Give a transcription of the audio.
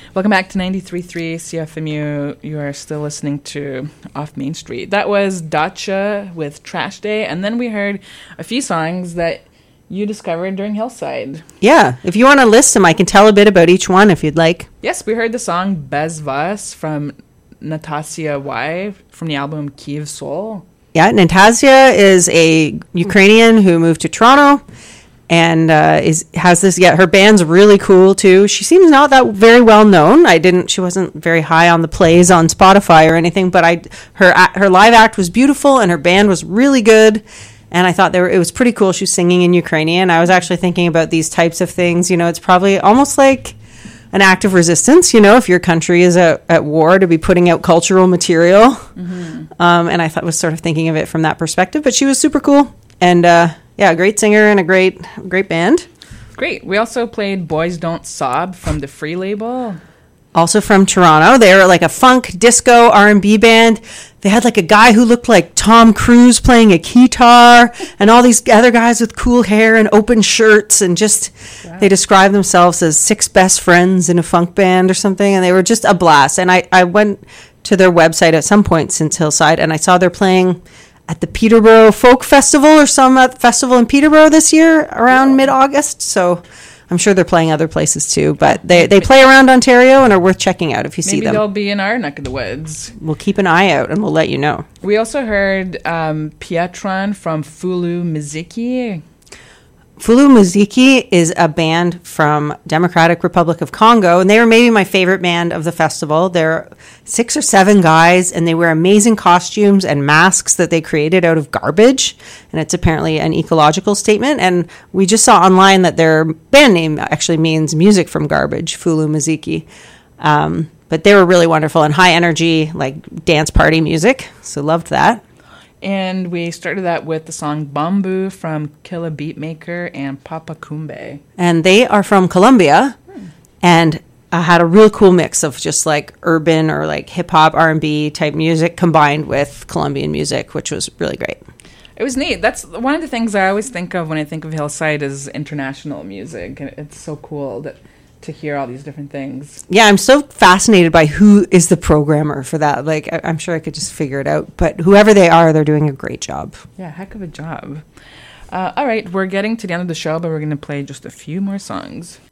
Welcome back to 93.3 CFMU. You are still listening to Off Main Street. That was Dacha with Trash Day, and then we heard a few songs that you discovered during Hillside. Yeah, if you want to list them, I can tell a bit about each one if you'd like. Yes, we heard the song Bez Vas from Natasya Y from the album Kiev Soul. Yeah, Natasya is a Ukrainian who moved to Toronto. And her band's really cool too. She seems not that very well known. She wasn't very high on the plays on Spotify or anything, but her live act was beautiful and her band was really good. And I thought it was pretty cool. She was singing in Ukrainian. I was actually thinking about these types of things. It's probably almost like an act of resistance, if your country is at war, to be putting out cultural material. Mm-hmm. And I was sort of thinking of it from that perspective, but she was super cool. And, yeah, a great singer and a great band. Great. We also played Boys Don't Sob from the Free label. Also from Toronto. They were like a funk, disco, R&B band. They had like a guy who looked like Tom Cruise playing a guitar and all these other guys with cool hair and open shirts and just, wow. They described themselves as 6 best friends in a funk band or something. And they were just a blast. And I went to their website at some point since Hillside and I saw they're playing at the Peterborough Folk Festival or some festival in Peterborough this year around mid-August. So I'm sure they're playing other places too. But they play around Ontario and are worth checking out if you see them. Maybe they'll be in our neck of the woods. We'll keep an eye out and we'll let you know. We also heard Pietron from Fulu Miziki. Fulu Muziki is a band from Democratic Republic of Congo, and they were maybe my favorite band of the festival. They're 6 or 7 guys, and they wear amazing costumes and masks that they created out of garbage, and it's apparently an ecological statement. And we just saw online that their band name actually means music from garbage, Fulu Muziki. But they were really wonderful and high energy, like dance party music, so loved that. And we started that with the song Bamboo from Killa Beatmaker and Papa Kumbe. And they are from Colombia and had a real cool mix of just like urban or like hip-hop, R&B type music combined with Colombian music, which was really great. It was neat. That's one of the things I always think of when I think of Hillside is international music. And it's so cool to hear all these different things. Yeah, I'm so fascinated by who is the programmer for that. Like, I'm sure I could just figure it out. But whoever they are, they're doing a great job. Yeah, heck of a job. All right, we're getting to the end of the show, but we're going to play just a few more songs.